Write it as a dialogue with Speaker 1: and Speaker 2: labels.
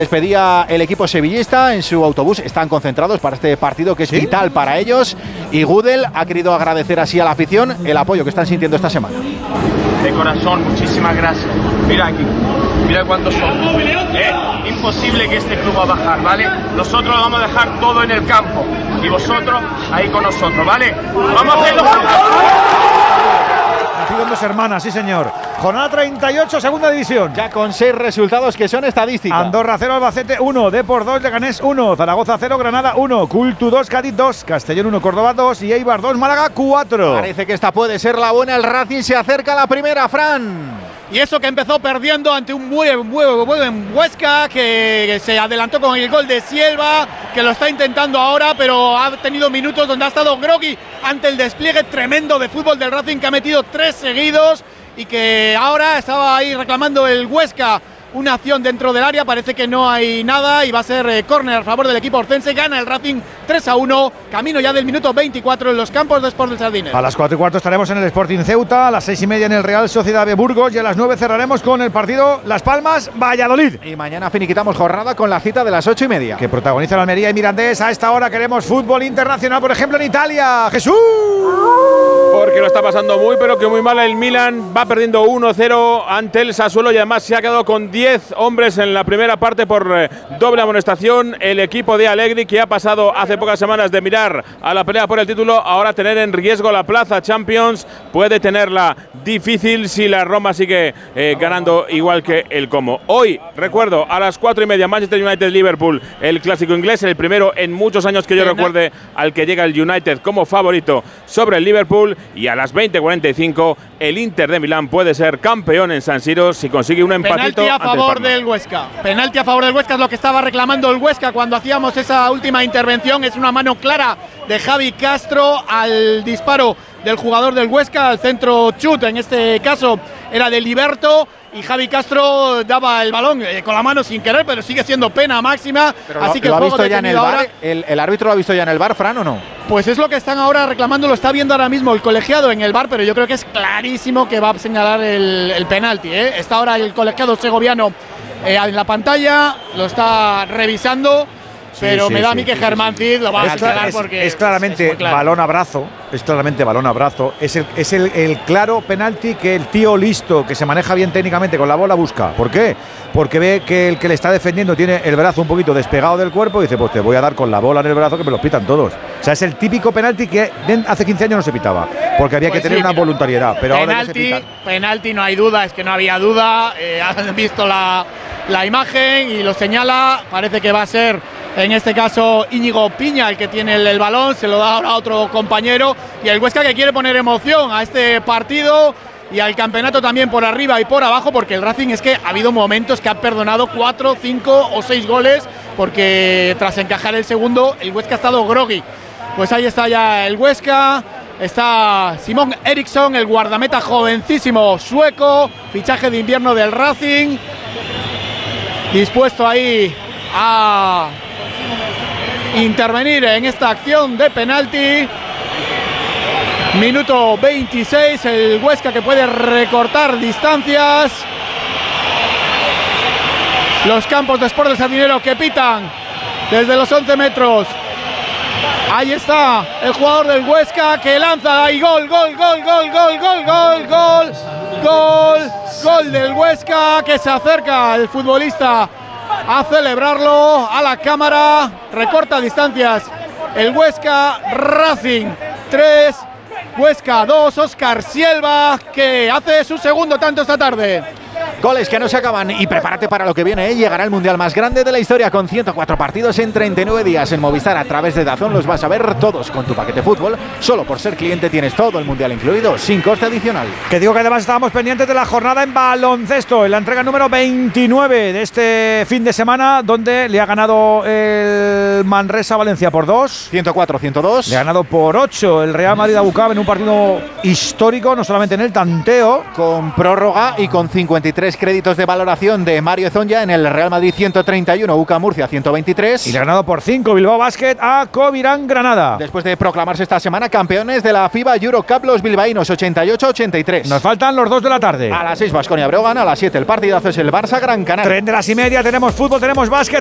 Speaker 1: Despedía el equipo sevillista en su autobús. Están concentrados para este partido que es vital para ellos. Y Gudel ha querido agradecer así a la afición el apoyo que están sintiendo esta semana.
Speaker 2: De corazón, muchísimas gracias. Mira aquí, mira cuántos son. Imposible que este club va a bajar, ¿vale? Nosotros lo vamos a dejar todo en el campo. Y vosotros ahí con nosotros, ¿vale? Vamos a hacerlo juntos.
Speaker 3: Nacido en Dos Hermanas, sí señor. Jornada 38, segunda división.
Speaker 1: Ya con 6 resultados que son estadísticas.
Speaker 3: Andorra 0, Albacete 1, Depor 2, Leganés 1, Zaragoza 0, Granada 1, Cultu 2, Cádiz 2, Castellón 1, Córdoba 2 y Eibar 2, Málaga 4.
Speaker 1: Parece que esta puede ser la buena. El Racing se acerca a la primera, Fran.
Speaker 4: Y eso que empezó perdiendo ante un muy buen Huesca, que se adelantó con el gol de Silva, que lo está intentando ahora, pero ha tenido minutos donde ha estado groggy ante el despliegue tremendo de fútbol del Racing, que ha metido 3 seguidos y que ahora estaba ahí reclamando el Huesca una acción dentro del área. Parece que no hay nada y va a ser córner a favor del equipo orcense. Gana el Racing 3-1, camino ya del minuto 24 en los campos de Sport del Sardinero.
Speaker 3: A las 4:15 estaremos en el Sporting Ceuta, a las 6:30 en el Real Sociedad de Burgos y a las 9 cerraremos con el partido Las Palmas-Valladolid.
Speaker 1: Y mañana finiquitamos jornada con la cita de las 8:30.
Speaker 3: Que protagoniza la Almería y Mirandés. A esta hora queremos fútbol internacional, por ejemplo en Italia. ¡Jesús!
Speaker 5: Porque lo está pasando muy, pero que muy mal el Milan. Va perdiendo 1-0 ante el Sassuolo y además se ha quedado con 10 hombres en la primera parte por doble amonestación. El equipo de Allegri, que ha pasado hace pocas semanas de mirar a la pelea por el título, ahora tener en riesgo la plaza Champions, puede tenerla difícil si la Roma sigue ganando igual que el Como. Hoy, recuerdo, a las 4:30 Manchester United-Liverpool, el clásico inglés, el primero en muchos años que yo recuerde al que llega el United como favorito sobre el Liverpool. Y a las 20:45 el Inter de Milán puede ser campeón en San Siro si consigue un empatito.
Speaker 4: Penalti a favor del Huesca. Penalti a favor del Huesca es lo que estaba reclamando el Huesca cuando hacíamos esa última intervención. Es una mano clara de Javi Castro al disparo del jugador del Huesca, al centro chut, en este caso era de Liberto. Y Javi Castro daba el balón con la mano sin querer, pero sigue siendo pena máxima.
Speaker 1: Pero
Speaker 4: así que
Speaker 1: ¿lo
Speaker 4: el
Speaker 1: ha
Speaker 4: juego
Speaker 1: visto ya en el
Speaker 4: ahora,
Speaker 1: VAR? ¿El árbitro lo ha visto ya en el VAR, Fran, o no?
Speaker 4: Pues es lo que están ahora reclamando, lo está viendo ahora mismo el colegiado en el VAR, pero yo creo que es clarísimo que va a señalar el penalti. Está ahora el colegiado segoviano en la pantalla, lo está revisando. Pero me da a mí que Germán Cid lo va a señalar porque
Speaker 3: es claramente balón abrazo. Es claramente balón abrazo. Es el claro penalti que el tío listo, que se maneja bien técnicamente con la bola, busca. ¿Por qué? Porque ve que el que le está defendiendo tiene el brazo un poquito despegado del cuerpo y dice, pues te voy a dar con la bola en el brazo que me los pitan todos. O sea, es el típico penalti que hace 15 años no se pitaba, porque había que tener una voluntariedad. Pero
Speaker 4: penalti,
Speaker 3: ahora ya se pita.
Speaker 4: Penalti no hay duda, es que no había duda. Han visto la imagen y lo señala. Parece que va a ser, en este caso, Íñigo Piña el que tiene el balón, se lo da ahora a otro compañero. Y el Huesca que quiere poner emoción a este partido y al campeonato también por arriba y por abajo, porque el Racing es que ha habido momentos que ha perdonado 4, 5 o 6 goles, porque tras encajar el segundo, el Huesca ha estado groggy. Pues ahí está ya el Huesca, está Simón Eriksson, el guardameta jovencísimo sueco, fichaje de invierno del Racing, dispuesto ahí a intervenir en esta acción de penalti. Minuto 26, el Huesca que puede recortar distancias. Los campos de Sport del Sardinero que pitan desde los 11 metros. Ahí está el jugador del Huesca que lanza y gol del Huesca, que se acerca el futbolista a celebrarlo a la cámara. Recorta distancias el Huesca. Racing 3, Huesca 2, Óscar Silva, que hace su segundo tanto esta tarde.
Speaker 1: Goles que no se acaban y prepárate para lo que viene. Llegará el mundial más grande de la historia con 104 partidos en 39 días en Movistar. A través de DAZN los vas a ver todos con tu paquete fútbol. Solo por ser cliente tienes todo el mundial incluido, sin coste adicional.
Speaker 3: Que digo que además estábamos pendientes de la jornada en baloncesto, en la entrega número 29 de este fin de semana, donde le ha ganado el Manresa Valencia por 2.
Speaker 1: 104-102.
Speaker 3: Le ha ganado por 8 el Real Madrid a Bucab en un partido histórico, no solamente en el tanteo.
Speaker 1: Con prórroga y con 53 3 créditos de valoración de Mario Zonja en el Real Madrid 131, UCA Murcia 123.
Speaker 3: Y le ha ganado por 5 Bilbao Basket a Covirán Granada.
Speaker 1: Después de proclamarse esta semana campeones de la FIBA Eurocup los bilbaínos 88-83.
Speaker 3: Nos faltan los 2 de la tarde.
Speaker 1: A las 6 Baskonia Breogán, a las 7 el partidazo es el Barça Gran Canaria.
Speaker 3: Tren de las y media, tenemos fútbol, tenemos básquet.